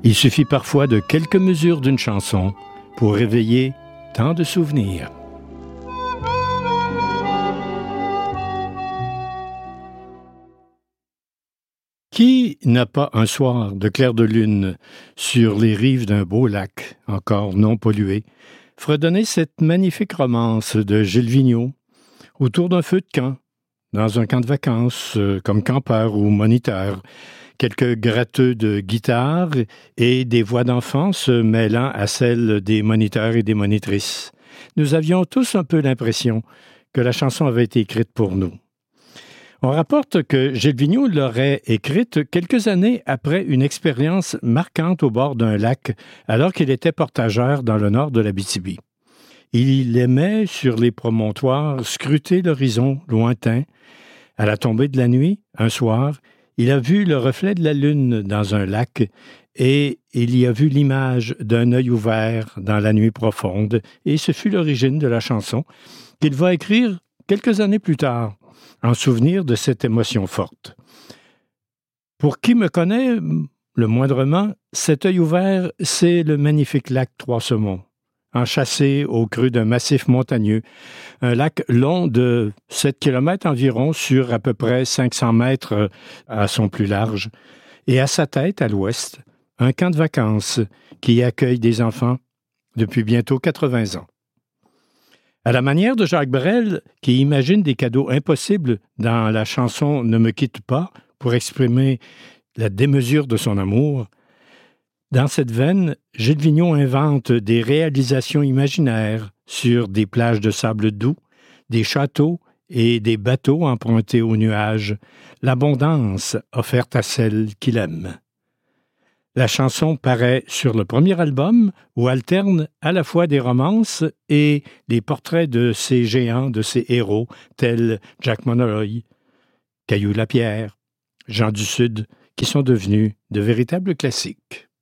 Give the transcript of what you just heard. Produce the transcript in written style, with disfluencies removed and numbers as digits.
Il suffit parfois de quelques mesures d'une chanson pour réveiller tant de souvenirs. Qui n'a pas un soir de clair de lune sur les rives d'un beau lac, encore non pollué, fredonner cette magnifique romance de Gilles Vigneault autour d'un feu de camp, dans un camp de vacances, comme campeur ou moniteur, quelques gratteux de guitare et des voix d'enfants se mêlant à celles des moniteurs et des monitrices. Nous avions tous un peu l'impression que la chanson avait été écrite pour nous. On rapporte que Gilles Vigneault l'aurait écrite quelques années après une expérience marquante au bord d'un lac, alors qu'il était portageur dans le nord de l'Abitibi. Il aimait, sur les promontoires, scruter l'horizon lointain. À la tombée de la nuit, un soir, il a vu le reflet de la lune dans un lac et il y a vu l'image d'un œil ouvert dans la nuit profonde, et ce fut l'origine de la chanson qu'il va écrire quelques années plus tard, en souvenir de cette émotion forte. Pour qui me connaît, le moindrement, cet œil ouvert, c'est le magnifique lac Trois-Saumons, enchâssé au creux d'un massif montagneux, un lac long de 7 km environ sur à peu près 500 mètres à son plus large, et à sa tête, à l'ouest, un camp de vacances qui accueille des enfants depuis bientôt 80 ans. À la manière de Jacques Brel, qui imagine des cadeaux impossibles dans la chanson « Ne me quitte pas » pour exprimer la démesure de son amour, dans cette veine, Gilles Vigneault invente des réalisations imaginaires sur des plages de sable doux, des châteaux et des bateaux empruntés aux nuages, l'abondance offerte à celle qu'il aime. La chanson paraît sur le premier album où alterne à la fois des romances et des portraits de ces géants, de ces héros, tels Jack Monroy, Caillou Lapierre, Jean du Sud, qui sont devenus de véritables classiques.